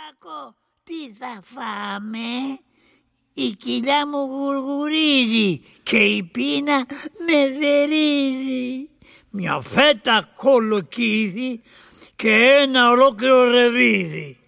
Κυριακό, τι θα φάμε? Η κοιλιά μου γουργουρίζει και η πείνα με δερίζει. Μια φέτα κολοκύδι και ένα ολόκληρο ρεβίδι.